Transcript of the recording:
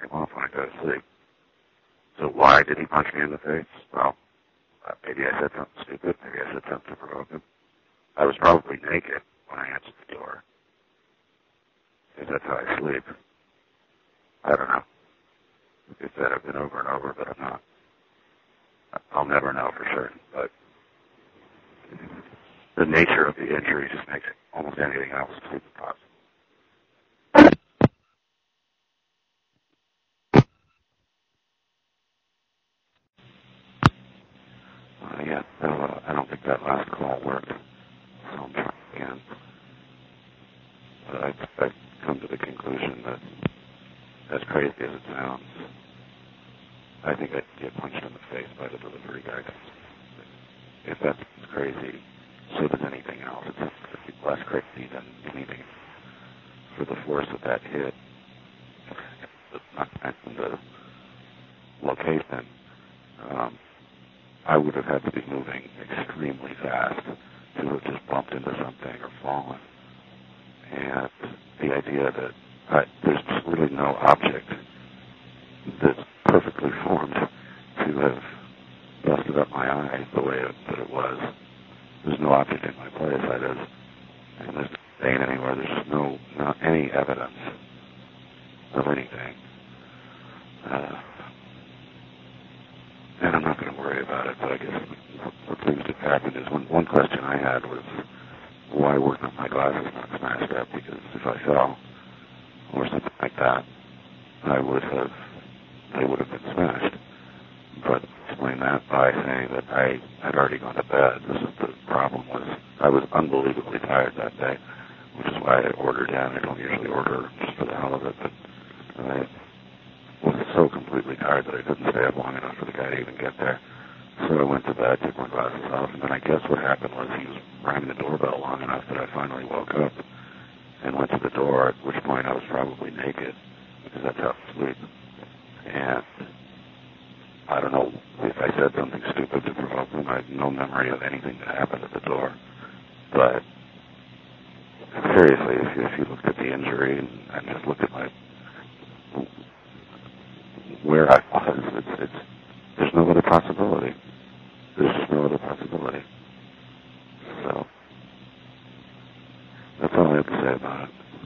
him off when I go to sleep. So why did he punch me in the face? Well, maybe I said something stupid. Maybe I said something to provoke him. I was probably naked when I answered the door, because that's how I sleep. I don't know. Like I said, I've been over and over, but I'm not. I'll never know for certain, but the nature of the injury just makes almost anything else sleep impossible. Yeah, I don't think that last call worked, so I'm trying again. But I've come to the conclusion that, as crazy as it sounds, I think I'd get punched in the face by the delivery guy. If that's crazy, so does anything else. It's less crazy than anything for the force of that hit. Not mentioned the location. I would have had to be moving extremely fast to have just bumped into something or fallen. And the idea that there's really no object that's perfectly formed to have busted up my eye the way that it was. There's no object in my place. And there's no stain anywhere. There's just not any evidence of anything. And I'm not going to worry about it, but I guess what things that happened is one question I had was, why were not my glasses not smashed up? Because if I fell or something like that, they would have been smashed. But explain that by saying that I had already gone to bed. The problem was I was unbelievably tired that day, which is why I ordered in. I don't usually order just for the hell of it, but I was so completely tired that I couldn't stay up long enough for the guy to even get there. So I went to bed, took my glasses off, and then I guess what happened was he was ringing the doorbell long enough that I finally woke up and went to the door, at which point I was probably naked, because that's how I sleep. And I don't know if I said something stupid to provoke him. I have no memory of anything that happened at the door. But seriously, if you looked at the injury and just looked at where I